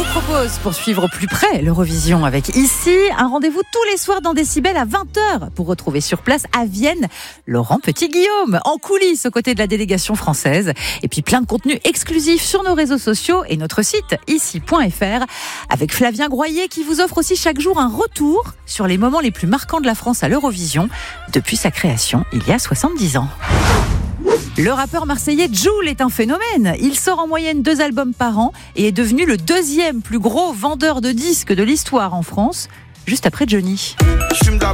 propose pour suivre au plus près l'Eurovision avec ici un rendez-vous tous les soirs dans Décibel à 20h pour retrouver sur place à Vienne Laurent Petit-Guillaume en coulisses aux côtés de la délégation française et puis plein de contenus exclusifs sur nos réseaux sociaux et notre site ici.fr avec Flavien Groyer qui vous offre aussi chaque jour un retour sur les moments les plus marquants de la France à l'Eurovision depuis sa création il y a 70 ans. Le rappeur marseillais Jul est un phénomène. Il sort en moyenne 2 albums par an et est devenu le 2e plus gros vendeur de disques de l'histoire en France, juste après Johnny.